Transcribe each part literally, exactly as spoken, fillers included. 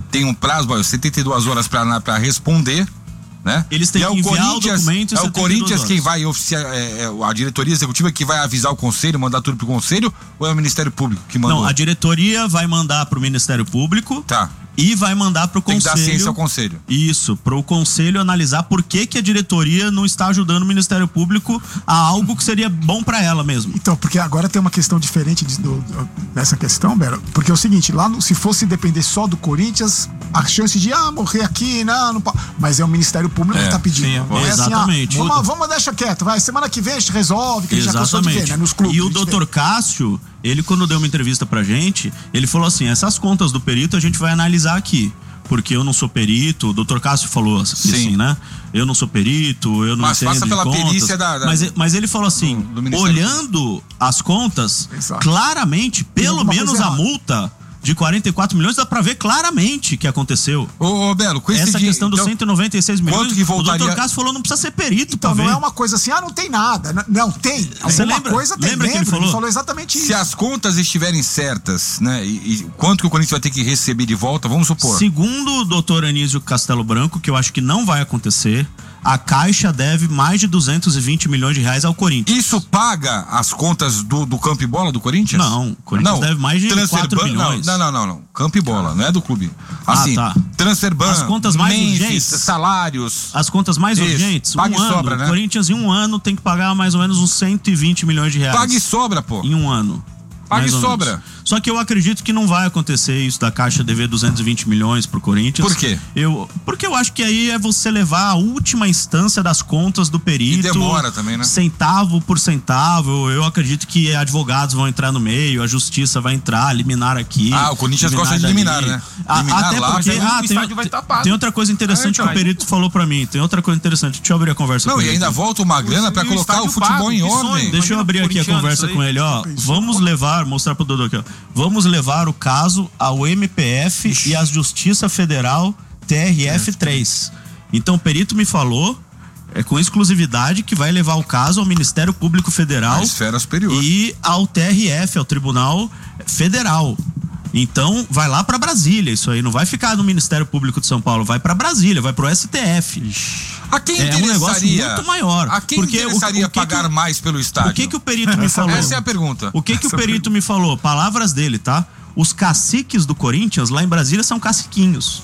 tem um prazo, setenta e duas horas para responder, né? Eles têm e é que o enviar o documento. É o Corinthians quem vai oficiar, é, é, a diretoria executiva que vai avisar o conselho, mandar tudo pro conselho, ou é o Ministério Público que mandou? Não, a diretoria vai mandar pro Ministério Público. Tá. E vai mandar pro Tem conselho. Tem que dar ciência ao conselho. Isso, pro conselho analisar por que que a diretoria não está ajudando o Ministério Público a algo que seria bom para ela mesmo. Então, porque agora tem uma questão diferente de, do, dessa questão, Bero, porque é o seguinte, lá no, se fosse depender só do Corinthians, a chance de, ah, morrer aqui, não, não mas é o Ministério Público é, que tá pedindo. Sim, não é exatamente. Assim, ah, vamos, vamos deixar quieto, vai, semana que vem a gente resolve, que a gente já cansou de ver, né, nos clubes. E o doutor Cássio, ele quando deu uma entrevista pra gente, ele falou assim, essas contas do perito a gente vai analisar aqui. Porque eu não sou perito, o doutor Cássio falou assim, Sim. né? Eu não sou perito, eu não mas entendo passa pela de contas. perícia da, da, mas, mas ele falou assim, do, do olhando as contas, Exato. claramente, pelo menos a multa de quarenta e quatro milhões, dá pra ver claramente que aconteceu. Ô, ô Belo, com esse Essa dia, questão dos então, cento e noventa e seis milhões, que voltaria... o doutor Cássio falou não precisa ser perito então, pra não ver. é uma coisa assim, ah, não tem nada. Não, não tem. Você Alguma lembra, coisa tem. Lembra que ele falou? Ele falou exatamente isso. Se as contas estiverem certas, né, e, e quanto que o Corinthians vai ter que receber de volta, vamos supor. Segundo o doutor Anísio Castelo Branco, que eu acho que não vai acontecer, a Caixa deve mais de duzentos e vinte milhões de reais ao Corinthians. Isso paga as contas do, do Campo e Bola do Corinthians? Não, o Corinthians não, deve mais de quatro milhões. Não, não, não, não. Campo e Bola, não é do clube. Assim, ah, tá. Transferban, as contas mais Memphis, urgentes, salários. As contas mais Isso. urgentes, Pague um e ano, sobra, né? O Corinthians em um ano tem que pagar mais ou menos uns cento e vinte milhões de reais. Pague e sobra, pô. Em um ano. Pague e sobra. Menos. Só que eu acredito que não vai acontecer isso da Caixa dever duzentos e vinte milhões pro Corinthians. Por quê? Eu, porque eu acho que aí é você levar a última instância das contas do perito. E demora também, né? Centavo por centavo. Eu acredito que advogados vão entrar no meio, a justiça vai entrar, liminar aqui. Ah, o Corinthians gosta de liminar, né? Liminar Até lá, porque ah, tem, vai tapado. Tem outra coisa interessante é, que o perito falou pra mim. Tem outra coisa interessante. Deixa eu abrir a conversa não, com ele. Não, e ainda aqui. volta uma grana pra colocar o futebol pago, em ordem. Sonho. Deixa eu abrir aqui a conversa com ele, ó. Vamos levar, mostrar pro Dodô aqui, ó. Vamos levar o caso ao M P F Ixi. e à Justiça Federal T R F três. Então o perito me falou, é com exclusividade, que vai levar o caso ao Ministério Público Federal, a esfera superior, e ao T R F, ao Tribunal Federal. Então vai lá para Brasília, isso aí não vai ficar no Ministério Público de São Paulo, vai para Brasília, vai pro S T F. Ixi. A quem é um negócio muito maior. A quem porque interessaria o, o que pagar que, mais pelo estádio? O que que o perito me falou? Essa é a pergunta. O que que Essa o perito me falou? Palavras dele, tá? Os caciques do Corinthians lá em Brasília são caciquinhos.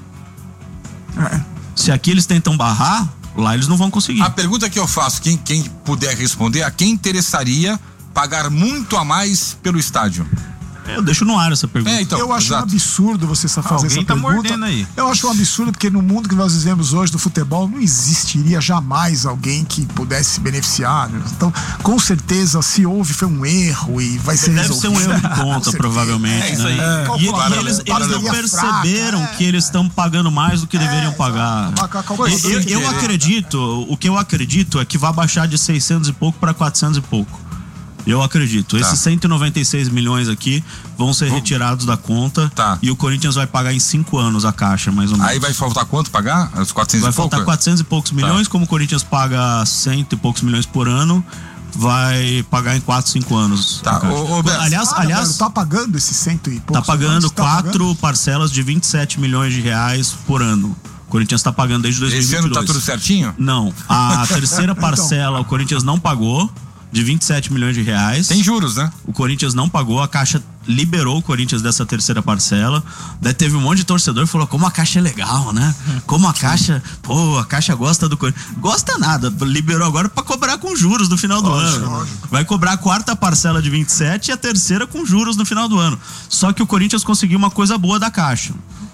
É. Se aqui eles tentam barrar, lá eles não vão conseguir. A pergunta que eu faço, quem, quem puder responder, a quem interessaria pagar muito a mais pelo estádio? Eu deixo no ar essa pergunta. É, então, eu acho exato. um absurdo você fazer Alguém essa tá pergunta. Mordendo aí. Eu acho um absurdo porque no mundo que nós vivemos hoje do futebol não existiria jamais alguém que pudesse se beneficiar. Então, com certeza, se houve foi um erro e vai ser Deve resolvido. ser um erro de conta, provavelmente. É isso aí. É. E, e eles, eles não perceberam fraca, é. que eles estão pagando mais do que deveriam é, pagar. Eu, eu, eu acredito, o que eu acredito é que vai baixar de seiscentos e pouco para quatrocentos e pouco. Eu acredito. Tá. Esses cento e noventa e seis milhões aqui vão ser retirados da conta. Tá. E o Corinthians vai pagar em cinco anos a Caixa, mais ou menos. Aí vai faltar quanto pagar? Os quatrocentos vai e pouco? faltar quatrocentos e poucos milhões. Tá. Como o Corinthians paga cento e poucos milhões por ano, vai pagar em quatro, cinco anos. Tá. Ô, ô, aliás, ah, aliás velho, tá pagando esses cento e poucos? Tá pagando tá quatro pagando? parcelas de vinte e sete milhões de reais por ano. O Corinthians tá pagando desde dois mil e vinte e dois. Esse ano tá tudo certinho? Não. A terceira parcela, então, o Corinthians não pagou. De vinte e sete milhões de reais. Tem juros, né? O Corinthians não pagou, a Caixa liberou o Corinthians dessa terceira parcela. Daí teve um monte de torcedor que falou, como a Caixa é legal, né? Como a Caixa, pô, a Caixa gosta do Corinthians. Gosta nada, liberou agora pra cobrar com juros no final do lógico, ano. Lógico. Vai cobrar a quarta parcela de vinte e sete e a terceira com juros no final do ano. Só que o Corinthians conseguiu uma coisa boa da Caixa.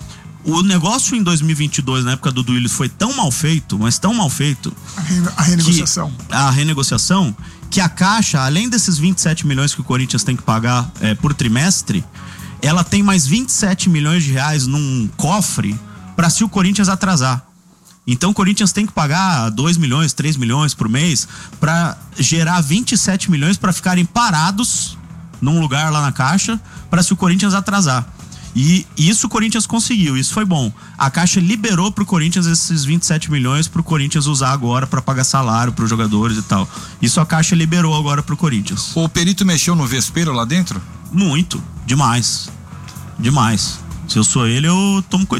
O negócio em dois mil e vinte e dois, na época do Duílio, foi tão mal feito, mas tão mal feito. A, re, a renegociação. A renegociação, que a Caixa, além desses vinte e sete milhões que o Corinthians tem que pagar é, por trimestre, ela tem mais vinte e sete milhões de reais num cofre para se o Corinthians atrasar. Então o Corinthians tem que pagar dois milhões, três milhões por mês para gerar vinte e sete milhões para ficarem parados num lugar lá na Caixa para se o Corinthians atrasar. E isso o Corinthians conseguiu, isso foi bom. A Caixa liberou pro Corinthians esses vinte e sete milhões pro Corinthians usar agora para pagar salário pros jogadores e tal. Isso a Caixa liberou agora pro Corinthians. O perito mexeu no vespeiro lá dentro? Muito, demais. Demais. Se eu sou ele, eu tomo cuidado.